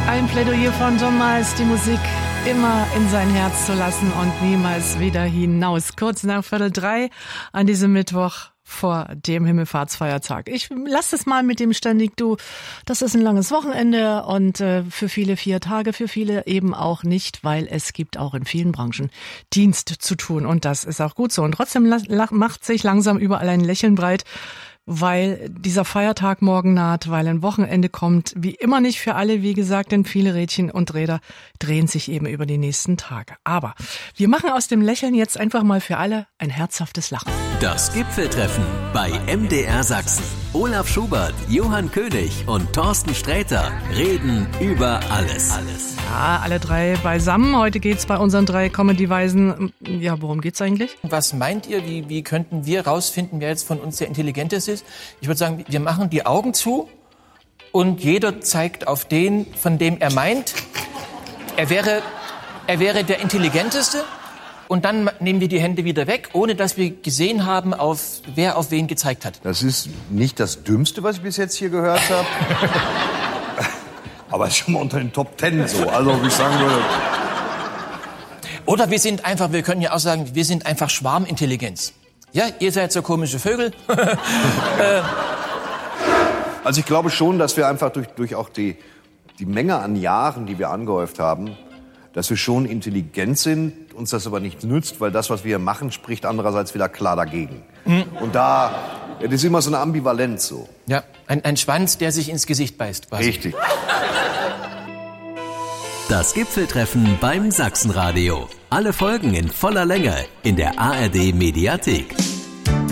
Ein Plädoyer von John Miles, die Musik immer in sein Herz zu lassen und niemals wieder hinaus. Kurz nach 2:45 an diesem Mittwoch vor dem Himmelfahrtsfeiertag. Ich lasse es mal mit dem ständig du. Das ist ein langes Wochenende und für viele 4 Tage, für viele eben auch nicht, weil es gibt auch in vielen Branchen Dienst zu tun und das ist auch gut so. Und trotzdem macht sich langsam überall ein Lächeln breit, weil dieser Feiertag morgen naht, weil ein Wochenende kommt, wie immer nicht für alle, wie gesagt, denn viele Rädchen und Räder drehen sich eben über die nächsten Tage. Aber wir machen aus dem Lächeln jetzt einfach mal für alle ein herzhaftes Lachen. Das Gipfeltreffen bei MDR Sachsen. Olaf Schubert, Johann König und Thorsten Sträter reden über alles. Ja, alle drei beisammen. Heute geht's bei unseren 3 Comedy-Weisen. Ja, worum geht's eigentlich? Was meint ihr, wie könnten wir rausfinden, wer jetzt von uns der Intelligenteste ist? Ich würde sagen, wir machen die Augen zu und jeder zeigt auf den, von dem er meint, er wäre der Intelligenteste. Und dann nehmen wir die Hände wieder weg, ohne dass wir gesehen haben, wer auf wen gezeigt hat. Das ist nicht das Dümmste, was ich bis jetzt hier gehört habe. Aber es ist schon mal unter den Top 10 so. Also, wie ich sagen würde. Oder wir können ja auch sagen, wir sind einfach Schwarmintelligenz. Ja, ihr seid so komische Vögel. Also ich glaube schon, dass wir einfach durch auch die Menge an Jahren, die wir angehäuft haben, dass wir schon intelligent sind, uns das aber nicht nützt, weil das, was wir machen, spricht andererseits wieder klar dagegen. Mhm. Und das ist immer so eine Ambivalenz so. Ja, ein Schwanz, der sich ins Gesicht beißt quasi. Richtig. Das Gipfeltreffen beim Sachsenradio. Alle Folgen in voller Länge in der ARD Mediathek.